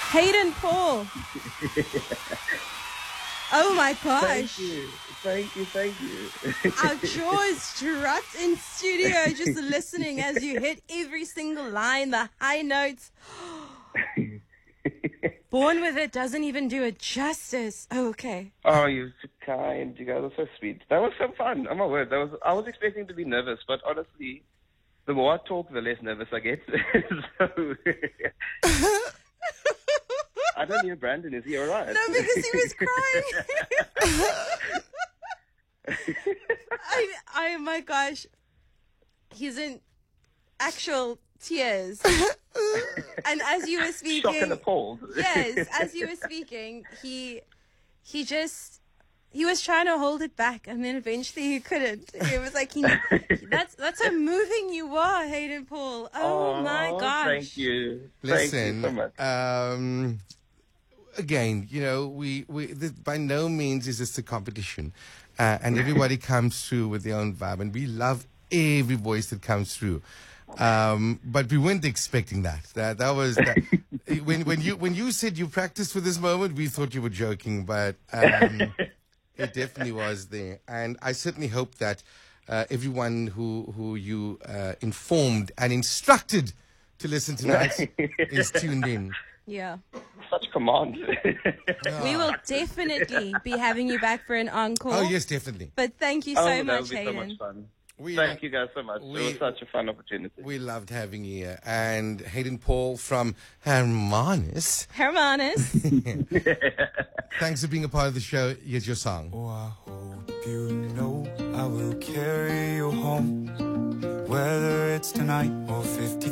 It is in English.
Hayden Paul. Oh my gosh. Thank you. Our jaws dropped in studio just listening as you hit every single line, the high notes. Born with It doesn't even do it justice. Oh, okay. Oh, you're so kind. You guys are so sweet. That was so fun. Oh my word. I was expecting to be nervous, but honestly, the more I talk, the less nervous I get. So, I don't hear Brandon. Is he all right? No, because he was crying. Oh my gosh. He's in actual tears. And as you were speaking, shocked and appalled. Yes, as you were speaking, he was trying to hold it back, and then eventually he couldn't. It was like that's how moving you are, Hayden Paul. Oh my gosh! Thank you. Listen, thank you so much. Again, by no means is this a competition, and everybody comes through with their own vibe, and we love every voice that comes through. But we weren't expecting that. That was that. when you said you practiced for this moment, we thought you were joking, but it definitely was there. And I certainly hope that everyone who you informed and instructed to listen tonight is tuned in. Yeah. Such command. We will definitely be having you back for an encore. Oh, yes, definitely. But thank you so much, that would be Hayden. so much fun. Thank you guys so much. It was such a fun opportunity. We loved having you here. And Hayden Paul from Hermanus. Thanks for being a part of the show. Here's your song. Oh, I hope you know I will carry you home, whether it's tonight or 50